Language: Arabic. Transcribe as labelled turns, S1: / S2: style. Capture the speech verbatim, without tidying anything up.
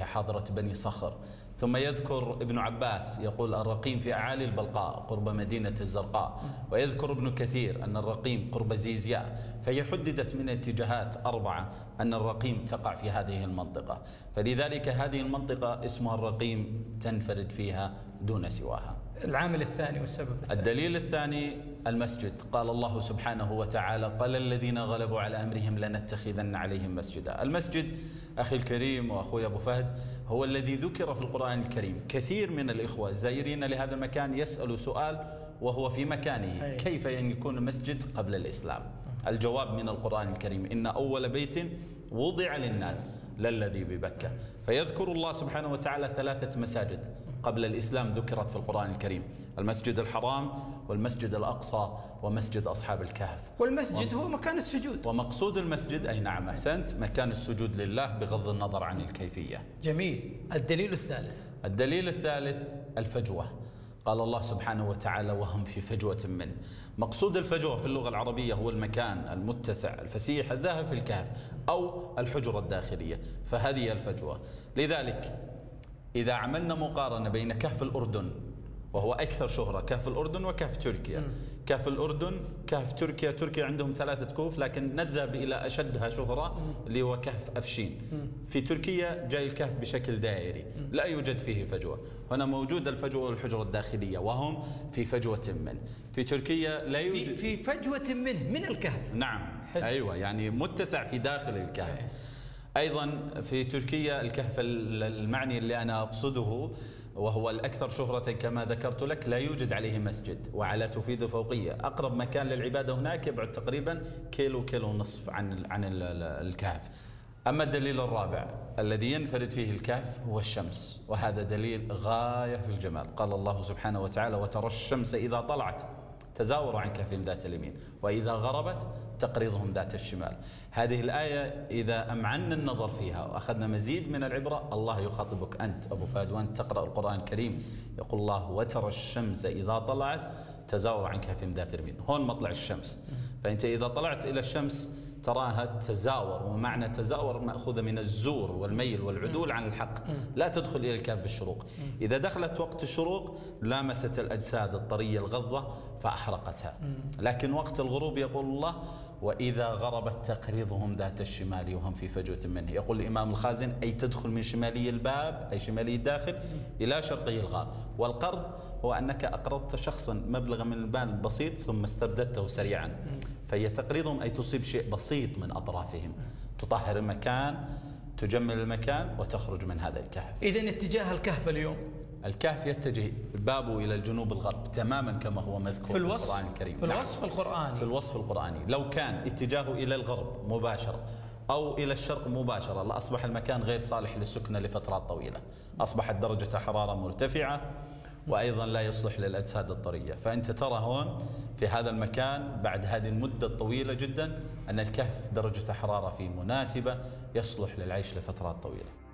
S1: حاضرة بني صخر. ثم يذكر ابن عباس يقول الرقيم في أعالي البلقاء قرب مدينة الزرقاء. ويذكر ابن كثير أن الرقيم قرب زيزياء. فهي حددت من اتجاهات أربعة أن الرقيم تقع في هذه المنطقة، فلذلك هذه المنطقة اسمها الرقيم تنفرد فيها دون سواها.
S2: العامل الثاني والسبب الثاني.
S1: الدليل الثاني المسجد. قال الله سبحانه وتعالى قال الذين غلبوا على أمرهم لنتخذن عليهم مسجدا. المسجد أخي الكريم وأخوي أبو فهد هو الذي ذكر في القرآن الكريم. كثير من الإخوة الزائرين لهذا المكان يسألوا سؤال وهو في مكانه: كيف أن يكون المسجد قبل الإسلام؟ الجواب من القرآن الكريم: إن أول بيت وضع للناس للذي ببكة. فيذكر الله سبحانه وتعالى ثلاثة مساجد قبل الإسلام ذكرت في القرآن الكريم: المسجد الحرام والمسجد الأقصى ومسجد أصحاب الكهف.
S2: والمسجد هو مكان السجود.
S1: ومقصود المسجد أي نعم أحسنت، مكان السجود لله بغض النظر عن الكيفية.
S2: جميل. الدليل الثالث.
S1: الدليل الثالث الفجوة. قال الله سبحانه وتعالى وهم في فجوة منه. مقصود الفجوة في اللغة العربية هو المكان المتسع الفسيح الذاهب في الكهف أو الحجرة الداخلية، فهذه الفجوة. لذلك إذا عملنا مقارنة بين كهف الأردن وهو أكثر شهرة، كهف الأردن وكهف تركيا. م. كهف الأردن كهف تركيا، تركيا عندهم ثلاثة كهوف لكن نذهب إلى أشدها شهرة اللي هو كهف أفشين. م. في تركيا جاي الكهف بشكل دائري م. لا يوجد فيه فجوة. هنا موجود الفجوة والحجرة الداخلية وهم في فجوة منه. في تركيا لا يوجد
S2: في, في فجوة منه من الكهف.
S1: نعم
S2: حلو.
S1: أيوة، يعني متسع في داخل الكهف. حلو. أيضا في تركيا الكهف المعني اللي أنا أقصده وهو الأكثر شهرة كما ذكرت لك لا يوجد عليه مسجد، وعلى تفيد الفوقية. أقرب مكان للعبادة هناك يبعد تقريبا كيلو كيلو ونصف عن عن الكهف. أما الدليل الرابع الذي ينفرد فيه الكهف هو الشمس، وهذا دليل غاية في الجمال. قال الله سبحانه وتعالى وترى الشمس إذا طلعت تزاور عن كهفهم ذات اليمين وإذا غربت تقرضهم ذات الشمال. هذه الآية إذا أمعنا النظر فيها وأخذنا مزيد من العبرة، الله يخاطبك أنت أبو فهد وأنت تقرأ القرآن الكريم، يقول الله وترى الشمس إذا طلعت تزاور عن كهفهم ذات اليمين. هون مطلع الشمس، فأنت إذا طلعت إلى الشمس تراها تزاور، ومعنى تزاور مأخوذة من الزور والميل والعدول عن الحق. لا تدخل إلى الكهف بالشروق. إذا دخلت وقت الشروق لامست الأجساد الطرية الغضة فأحرقتها، لكن وقت الغروب يقول الله وإذا غربت تقرضهم ذات الشمال وهم في فجوة منه. يقول الإمام الخازن أي تدخل من شمالي الباب أي شمالي الداخل إلى شرقي الغار. والقرض هو أنك أقرضت شخصا مبلغا من المال بسيط ثم استرددته سريعا، فهي تقريضهم أي تصيب شيء بسيط من أطرافهم، تطهر المكان تجمل المكان وتخرج من هذا الكهف.
S2: إذن اتجاه الكهف اليوم،
S1: الكهف يتجه بابه إلى الجنوب الغرب تماما كما هو مذكور في, في القرآن الكريم.
S2: في الوصف
S1: نعم.
S2: القرآني
S1: في الوصف القرآني لو كان اتجاهه إلى الغرب مباشرة أو إلى الشرق مباشرة لأصبح المكان غير صالح للسكنة لفترات طويلة، أصبحت درجة حرارة مرتفعة وأيضا لا يصلح للأجساد الطرية. فأنت ترى هون في هذا المكان بعد هذه المدة الطويلة جدا أن الكهف درجة حرارة فيه مناسبة يصلح للعيش لفترات طويلة.